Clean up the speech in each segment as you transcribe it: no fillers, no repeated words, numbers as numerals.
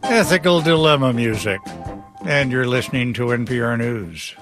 Ethical Dilemma music. And you're listening to NPR News.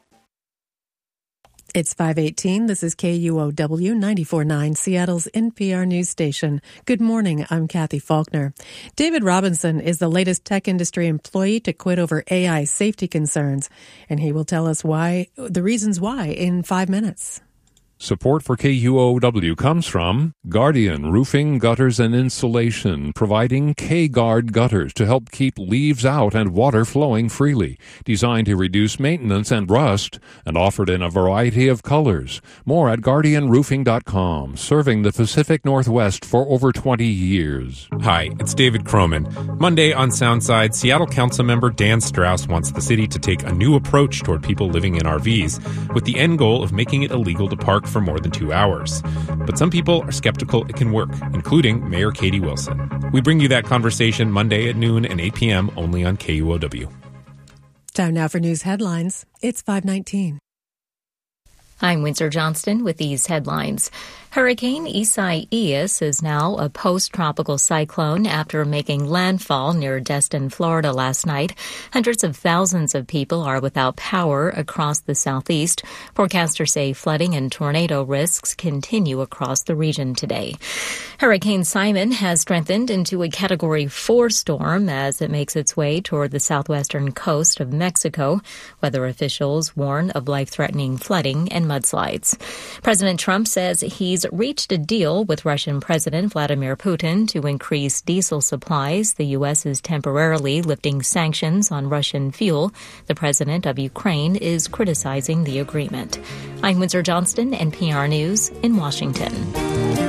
It's 5:18. This is KUOW 94.9, Seattle's NPR news station. Good morning. I'm Kathy Faulkner. David Robinson is the latest tech industry employee to quit over AI safety concerns, and he will tell us the reasons why in 5 minutes. Support for KUOW comes from Guardian Roofing, Gutters, and Insulation, providing K-Guard gutters to help keep leaves out and water flowing freely, designed to reduce maintenance and rust, and offered in a variety of colors. More at GuardianRoofing.com, serving the Pacific Northwest for over 20 years. Hi, it's David Croman. Monday on Soundside, Seattle Councilmember Dan Strauss wants the city to take a new approach toward people living in RVs, with the end goal of making it illegal to park for more than 2 hours. But some people are skeptical it can work, including Mayor Katie Wilson. We bring you that conversation Monday at noon and 8 p.m. only on KUOW. Time now for news headlines. It's 5:19. I'm Windsor Johnston with these headlines. Hurricane Isaias is now a post-tropical cyclone after making landfall near Destin, Florida last night. Hundreds of thousands of people are without power across the southeast. Forecasters say flooding and tornado risks continue across the region today. Hurricane Simon has strengthened into a Category 4 storm as it makes its way toward the southwestern coast of Mexico. Weather officials warn of life-threatening flooding and mudslides. President Trump says he's reached a deal with Russian President Vladimir Putin to increase diesel supplies. The U.S. is temporarily lifting sanctions on Russian fuel. The president of Ukraine is criticizing the agreement. I'm Windsor Johnston, NPR News in Washington.